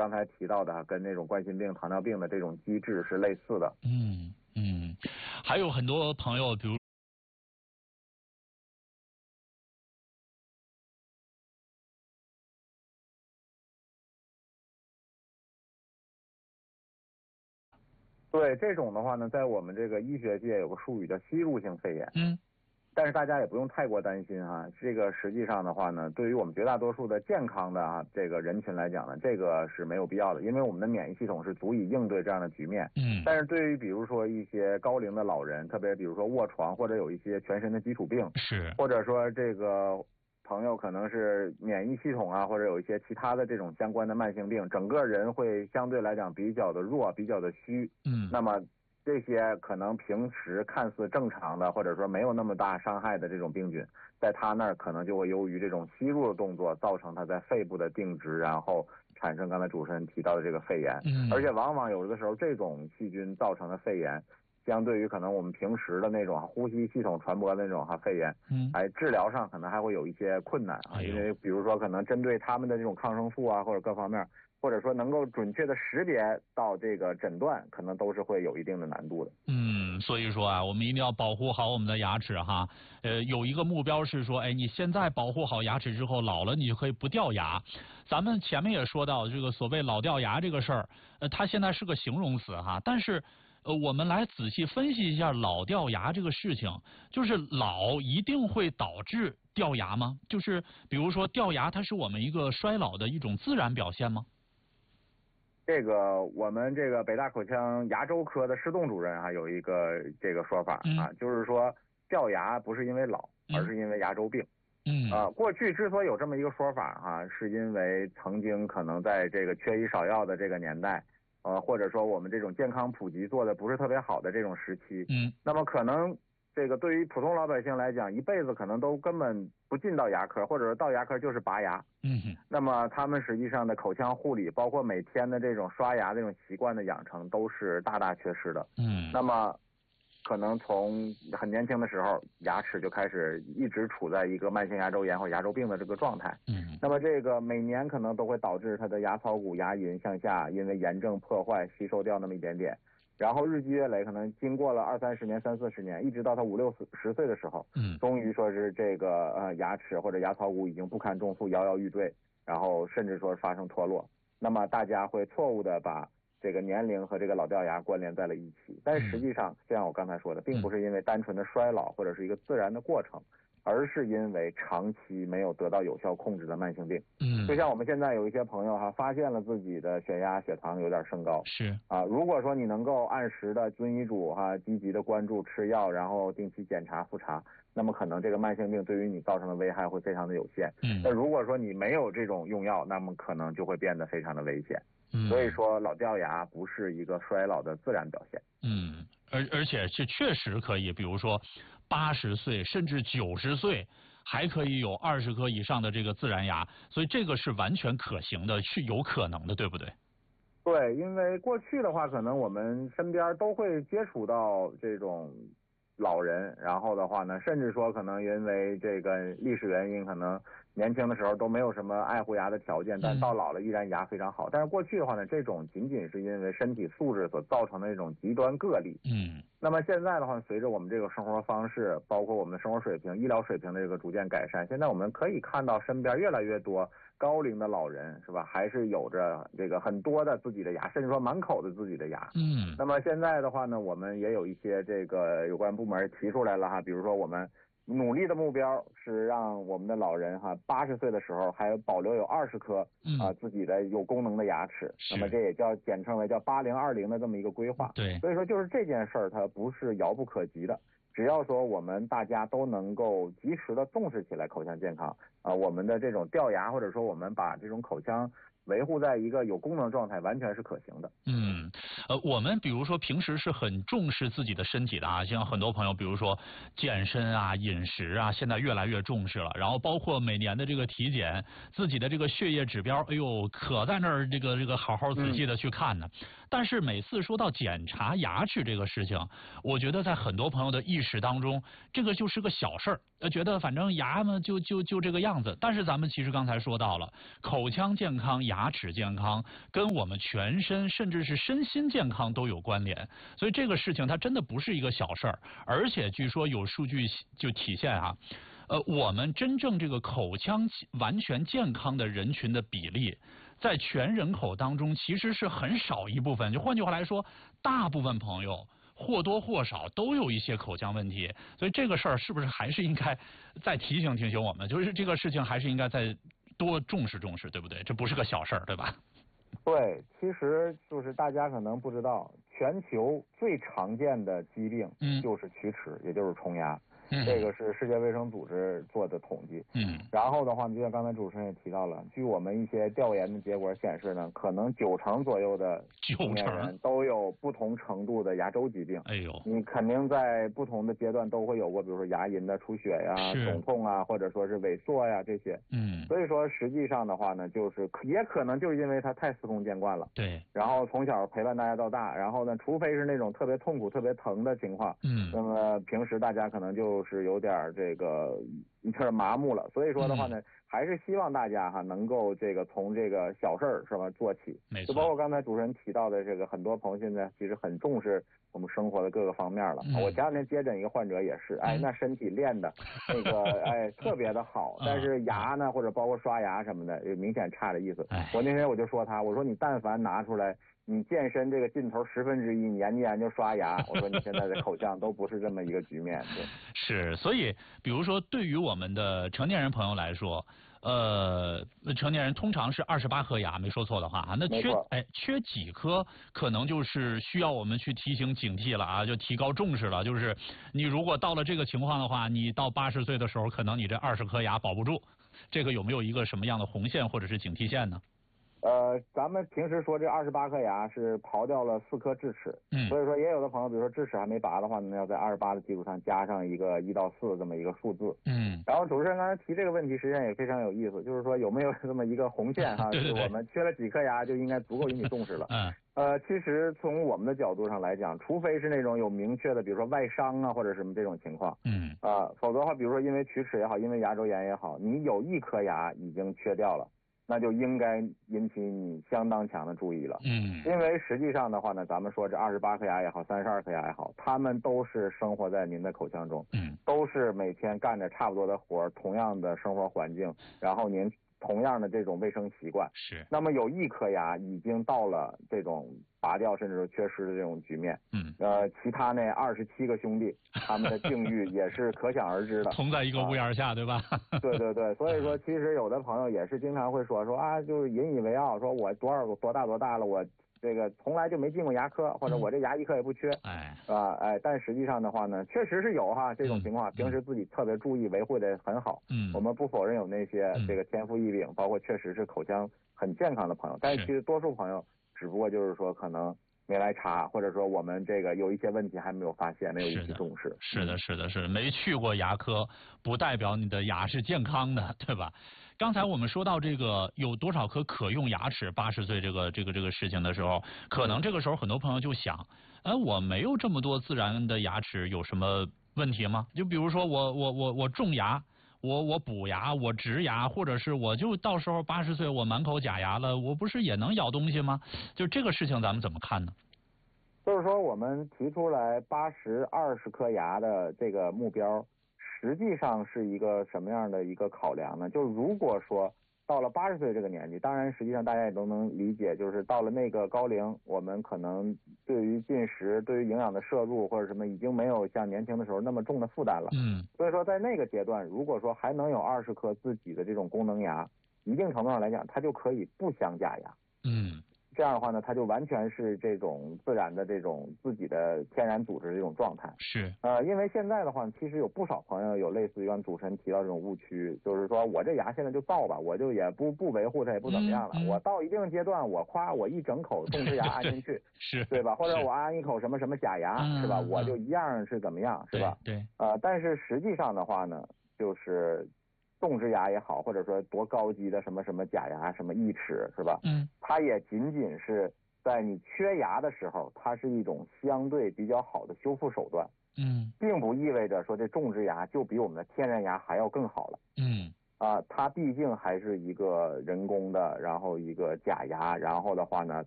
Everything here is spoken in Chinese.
刚才提到的跟那种冠心病、糖尿病的这种机制是类似的。 还有很多朋友，比如。 对这种的话呢，在我们这个医学界有个术语叫吸入性肺炎。但是大家也不用太过担心哈，这个实际上的话呢，对于我们绝大多数的健康的这个人群来讲呢，这个是没有必要的，因为我们的免疫系统是足以应对这样的局面。但是对于比如说一些高龄的老人，特别比如说卧床或者有一些全身的基础病，或者说这个朋友可能是免疫系统啊，或者有一些其他的这种相关的慢性病，整个人会相对来讲比较的弱，比较的虚。那么这些可能平时看似正常的，或者说没有那么大伤害的这种病菌，在他那儿可能就会由于这种吸入的动作，造成他在肺部的定植，然后产生刚才主持人提到的这个肺炎。而且往往有的时候这种细菌造成的肺炎，相对于可能我们平时的那种呼吸系统传播的那种肺炎，治疗上可能还会有一些困难啊，因为比如说可能针对他们的这种抗生素啊，或者各方面，或者说能够准确的识别到这个诊断，可能都是会有一定的难度的。 所以说啊，我们一定要保护好我们的牙齿哈。有一个目标是说，你现在保护好牙齿之后，老了你就可以不掉牙。咱们前面也说到这个所谓老掉牙这个事儿，它现在是个形容词哈，但是我们来仔细分析一下老掉牙这个事情，就是老一定会导致掉牙吗？就是比如说掉牙，它是我们一个衰老的一种自然表现吗？ 这个我们这个北大口腔牙周科的施栋主任有一个这个说法就是说掉牙不是因为老，而是因为牙周病。过去之所以有这么一个说法是因为曾经可能在这个缺医少药的这个年代，或者说我们这种健康普及做的不是特别好的这种时期，那么可能这个对于普通老百姓来讲，一辈子可能都根本不进到牙科，或者说到牙科就是拔牙。那么他们实际上的口腔护理，包括每天的这种刷牙这种习惯的养成，都是大大缺失的。那么可能从很年轻的时候，牙齿就开始一直处在一个慢性牙周炎或牙周病的这个状态。那么这个每年可能都会导致他的牙槽骨、牙龈向下因为炎症破坏吸收掉那么一点点。然后日积月累，可能经过了20-30年、30-40年，一直到他50-60岁的时候，终于说是这个牙齿或者牙槽骨已经不堪重负，摇摇欲坠，然后甚至说发生脱落。那么大家会错误的把这个年龄和这个老掉牙关联在了一起，但是实际上，像我刚才说的，并不是因为单纯的衰老或者是一个自然的过程，而是因为长期没有得到有效控制的慢性病。就像我们现在有一些朋友发现了自己的血压、血糖有点升高，如果说你能够按时的遵医嘱积极的关注吃药，然后定期检查复查，那么可能这个慢性病对于你造成的危害会非常的有限。那如果说你没有这种用药，那么可能就会变得非常的危险。所以说老掉牙不是一个衰老的自然表现。 而且是确实可以，比如说80岁甚至90岁还可以有20颗以上的这个自然牙，所以这个是完全可行的，是有可能的，对不对？ 对，因为过去的话，可能我们身边都会接触到这种老人，然后的话呢，甚至说可能因为这个历史原因，可能年轻的时候都没有什么爱护牙的条件，但到老了依然牙非常好。但是过去的话呢，这种仅仅是因为身体素质所造成的一种极端个例。那么现在的话，随着我们这个生活方式，包括我们的生活水平、医疗水平的这个逐渐改善，现在我们可以看到身边越来越多高龄的老人，是吧？还是有着这个很多的自己的牙，甚至说满口的自己的牙。那么现在的话呢，我们也有一些这个有关部门提出来了比如说我们努力的目标是让我们的老人80岁的时候还保留有20颗自己的有功能的牙齿，那么这也叫简称为叫80-20的这么一个规划。 对， 所以说就是这件事儿它不是遥不可及的，只要说我们大家都能够及时的重视起来口腔健康我们的这种掉牙或者说我们把这种口腔维护在一个有功能状态，完全是可行的。 我们比如说平时是很重视自己的身体的像很多朋友比如说健身饮食现在越来越重视了，然后包括每年的这个体检，自己的这个血液指标，可在那儿这个好好仔细的去看呢。但是每次说到检查牙齿这个事情，我觉得在很多朋友的意识当中，这个就是个小事儿觉得反正牙嘛就这个样子。但是咱们其实刚才说到了，口腔健康、牙齿健康跟我们全身甚至是身心健康都有关联，所以这个事情它真的不是一个小事儿。而且据说有数据就体现啊，我们真正这个口腔完全健康的人群的比例，在全人口当中其实是很少一部分。就换句话来说，大部分朋友或多或少都有一些口腔问题，所以这个事儿是不是还是应该再提醒提醒我们？就是这个事情还是应该再多重视重视，对不对？这不是个小事儿，对吧？ 对，其实就是大家可能不知道，全球最常见的疾病就是龋齿，也就是虫牙。这个是世界卫生组织做的统计。然后的话，就像刚才主持人也提到了，据我们一些调研的结果显示呢，可能90%左右的成年人都有不同程度的牙周疾病。 哎呦， 你肯定在不同的阶段都会有过，比如说牙龈的出血呀、肿痛啊，或者说是萎缩呀这些。所以说实际上的话呢，就是也可能就是因为他太司空见惯了。 对。 然后从小陪伴大家到大，然后呢，除非是那种特别痛苦、特别疼的情况，那么平时大家可能就是有点这个一点麻木了。所以说的话呢，还是希望大家能够这个从这个小事儿是吧做起。 没错。 就包括刚才主持人提到的这个，很多朋友现在其实很重视我们生活的各个方面了。我前两天接诊一个患者也是，那身体练的那个特别的好，但是牙呢或者包括刷牙什么的，有明显差的意思。我那天我就说他，我说你但凡拿出来你健身这个劲头1/10，你研究刷牙，我说你现在的口腔都不是这么一个局面。对， 是，所以比如说对于我们的成年人朋友来说，成年人通常是28颗牙，没说错的话，那缺几颗可能就是需要我们去提醒警惕了啊，就提高重视了。就是你如果到了这个情况的话，你到80岁的时候，可能你这20颗牙保不住，这个有没有一个什么样的红线或者是警惕线呢？ 咱们平时说这28颗牙是刨掉了4颗智齿，所以说也有的朋友，比如说智齿还没拔的话呢，要在28的基础上加上一个1到4这么一个数字。然后主持人刚才提这个问题，实际上也非常有意思，就是说有没有这么一个红线哈？ 对， 就是我们缺了几颗牙就应该足够引起重视了。其实从我们的角度上来讲，除非是那种有明确的，比如说外伤啊或者什么这种情况，否则的话，比如说因为龋齿也好，因为牙周炎也好，你有1颗牙已经缺掉了，那就应该引起你相当强的注意了。因为实际上的话呢，咱们说这28颗牙也好，32颗牙也好，他们都是生活在您的口腔中，都是每天干着差不多的活，同样的生活环境，然后您同样的这种卫生习惯。 是。 那么有1颗牙已经到了这种拔掉甚至是缺失的这种局面。其他那27个兄弟，他们的境遇也是可想而知的。 同在一个屋檐下，对吧？ 对，所以说其实有的朋友也是经常会说啊，就是引以为傲，说我多大了，我这个从来就没进过牙科，或者我这牙1颗也不缺。但实际上的话呢，确实是有这种情况，平时自己特别注意维护的很好。我们不否认有那些这个天赋异禀，包括确实是口腔很健康的朋友，但是其实多数朋友只不过就是说可能没来查，或者说我们这个有一些问题还没有发现，没有引起重视。 是的，没去过牙科不代表你的牙是健康的，对吧？刚才我们说到这个有多少颗可用牙齿，80岁这个事情的时候，可能这个时候很多朋友就想，我没有这么多自然的牙齿，有什么问题吗？就比如说我种牙。我补牙，我植牙，或者是我就到时候80岁我满口假牙了，我不是也能咬东西吗？就这个事情咱们怎么看呢？ 就是说我们提出来20颗牙的这个目标，实际上是一个什么样的一个考量呢？就是如果说到了80岁这个年纪，当然实际上大家也都能理解，就是到了那个高龄，我们可能对于进食、对于营养的摄入或者什么，已经没有像年轻的时候那么重的负担了。所以说在那个阶段，如果说还能有20颗自己的这种功能牙，一定程度上来讲，它就可以不镶假牙。这样的话呢，它就完全是这种自然的这种自己的天然组织的这种状态。 是。 因为现在的话，其实有不少朋友有类似于刚主持人提到这种误区，就是说我这牙现在就造吧，我就也不维护它，也不怎么样了。我到一定阶段，我一整口种植牙安进去， 是， 对吧？或者我安一口什么假牙，是吧？我就一样是怎么样，是吧？ 对。 但是实际上的话呢，就是种植牙也好，或者说多高级的什么假牙、什么义齿，是吧？它也仅仅是在你缺牙的时候，它是一种相对比较好的修复手段。 并不意味着说这种植牙就比我们的天然牙还要更好了。它毕竟还是一个人工的，然后一个假牙，然后的话呢，